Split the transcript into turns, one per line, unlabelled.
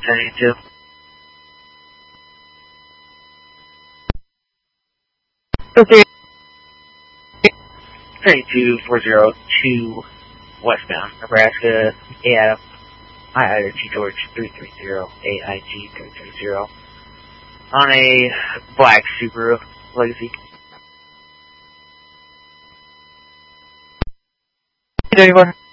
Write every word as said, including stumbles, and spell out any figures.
sending to?
Okay.
thirty-two four zero two westbound, Nebraska, A F, I I G George three three zero, A I G three three zero, on a black Subaru Legacy.
Anyone?